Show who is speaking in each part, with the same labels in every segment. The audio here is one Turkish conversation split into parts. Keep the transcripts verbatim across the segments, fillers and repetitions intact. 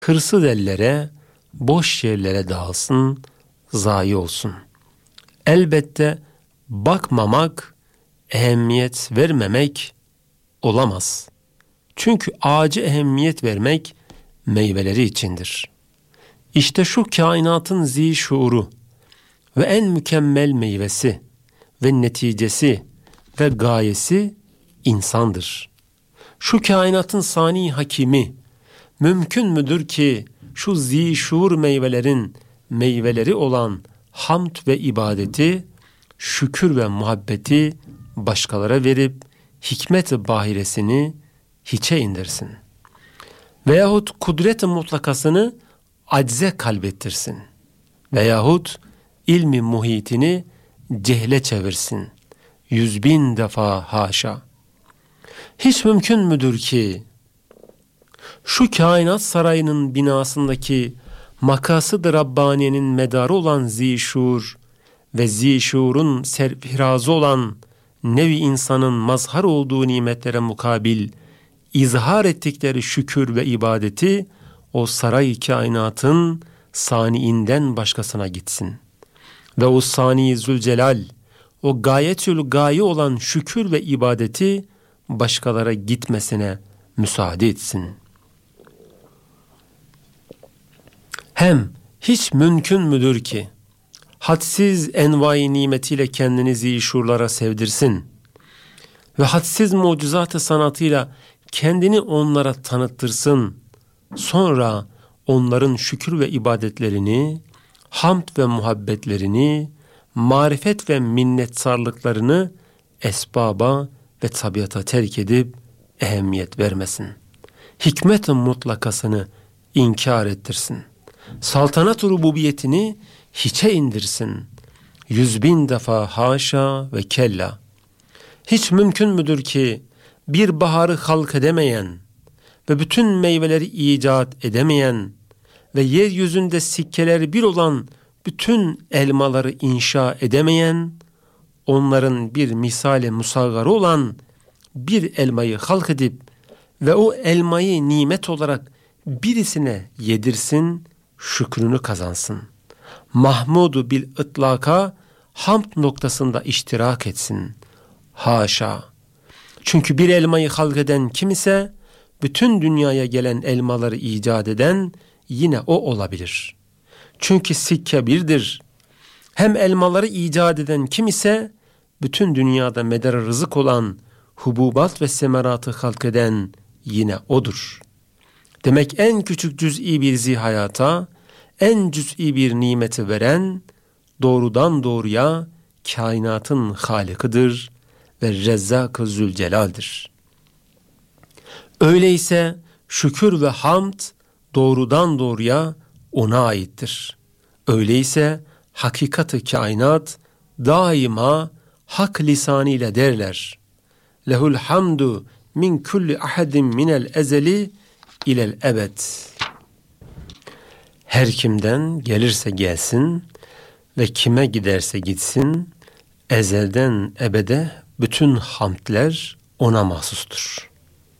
Speaker 1: hırsız ellere, boş yerlere dağılsın, zayi olsun. Elbette bakmamak, ehemmiyet vermemek olamaz. Çünkü ağaca ehemmiyet vermek meyveleri içindir. İşte şu kainatın zi şuuru ve en mükemmel meyvesi ve neticesi ve gayesi insandır. Şu kainatın sani hakimi, mümkün müdür ki şu zi şuur meyvelerin meyveleri olan hamd ve ibadeti, şükür ve muhabbeti başkalara verip hikmet-i bahiresini hiçe indirsin. Veyahut kudret-i mutlakasını acze kalbettirsin. Veyahut ilmi muhitini cehle çevirsin. Yüz bin defa haşa. Hiç mümkün müdür ki şu kainat sarayının binasındaki makasıd-ı Rabbaniye'nin medarı olan zişur ve zişurun serfirazı olan nevi insanın mazhar olduğu nimetlere mukabil izhar ettikleri şükür ve ibadeti o saray kainatın saniinden başkasına gitsin. Ve o sani Zülcelal, o gayetül gaye olan şükür ve ibadeti başkalara gitmesine müsaade etsin. Hem hiç mümkün müdür ki hadsiz envai nimetiyle kendini zişurlara sevdirsin ve hadsiz mucizat-ı sanatıyla kendini onlara tanıttırsın. Sonra onların şükür ve ibadetlerini, hamd ve muhabbetlerini, marifet ve minnetsarlıklarını esbaba ve tabiata terk edip ehemmiyet vermesin. Hikmet-i mutlakasını inkar ettirsin. Saltanat-ı rububiyetini hiçe indirsin. Yüz bin defa haşa ve kella. Hiç mümkün müdür ki bir baharı halk edemeyen ve bütün meyveleri icat edemeyen ve yeryüzünde sikkeleri bir olan bütün elmaları inşa edemeyen, onların bir misali musaggarı olan bir elmayı halk edip ve o elmayı nimet olarak birisine yedirsin, şükrünü kazansın. Mahmudu bil itlaka hamd noktasında iştirak etsin. Haşa! Çünkü bir elmayı halk eden kim ise bütün dünyaya gelen elmaları icat eden yine o olabilir. Çünkü sikke birdir. Hem elmaları icat eden kim ise bütün dünyada medar rızık olan hububat ve semeratı halk eden yine odur. Demek en küçük cüz'i bir zihayata, en cüz'i bir nimeti veren doğrudan doğruya kainatın halikıdır ve Rezzak-ı Zülcelal'dir. Öyleyse şükür ve hamd doğrudan doğruya ona aittir. Öyleyse hakikat-ı kainat daima hak lisanıyla derler. Lehul hamdu min kulli ahadin minel ezeli ilel ebed. Her kimden gelirse gelsin ve kime giderse gitsin, ezelden ebede bütün hamdler ona mahsustur.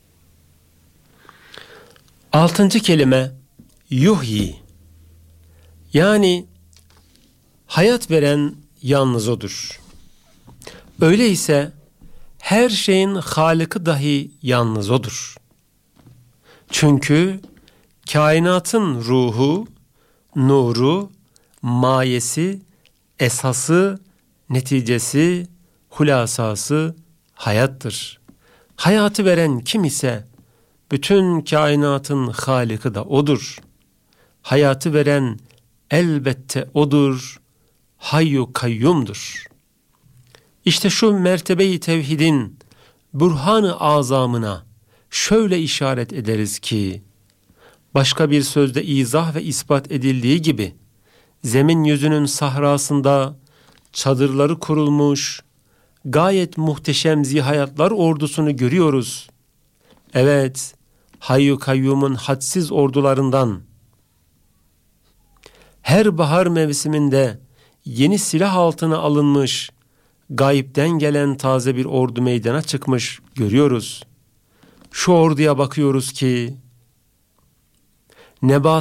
Speaker 1: Altıncı kelime yuhyi. Yani hayat veren yalnız odur. Öyleyse her şeyin halıkı dahi yalnız odur. Çünkü kainatın ruhu, nuru, mayesi, esası, neticesi, hulasası hayattır. Hayatı veren kim ise bütün kainatın halıkı da odur. Hayatı veren elbette odur, hayyu kayyumdur. İşte şu mertebe-i tevhidin burhan-ı azamına şöyle işaret ederiz ki, başka bir sözde izah ve ispat edildiği gibi, zemin yüzünün sahrasında çadırları kurulmuş, gayet muhteşem zihayatlar ordusunu görüyoruz. Evet, Hayyu Kayyum'un hadsiz ordularından, her bahar mevsiminde yeni silah altına alınmış, gayipten gelen taze bir ordu meydana çıkmış görüyoruz. Şu orduya bakıyoruz ki, nebat